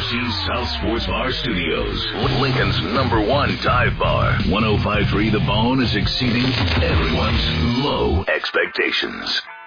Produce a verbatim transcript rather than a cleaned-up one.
C South Sports Bar Studios, Lincoln's number one dive bar. one oh five point three The Bone is exceeding everyone's low expectations.